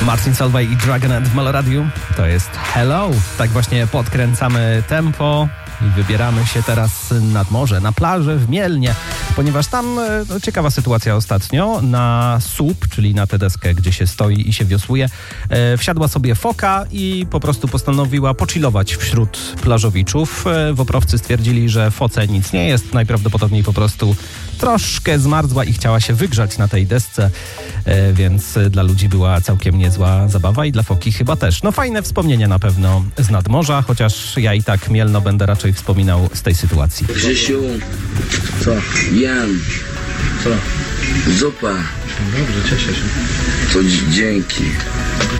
Martin Solveig i Dragonet w Meloradiu. To jest Hello. Tak właśnie podkręcamy tempo i wybieramy się teraz nad morze, na plażę w Mielnie, ponieważ tam ciekawa sytuacja ostatnio. Na słup, czyli na tę deskę, gdzie się stoi i się wiosłuje, wsiadła sobie foka i po prostu postanowiła pochillować wśród plażowiczów. Woprowcy stwierdzili, że foce nic nie jest, najprawdopodobniej po prostu troszkę zmarzła i chciała się wygrzać na tej desce, więc dla ludzi była całkiem niezła zabawa i dla foki chyba też. No fajne wspomnienia na pewno z nadmorza, chociaż ja i tak Mielno będę raczej wspominał z tej sytuacji. Grzesiu, Co? Jan, Co? zupa, Dobrze, cieszę się. to dzięki.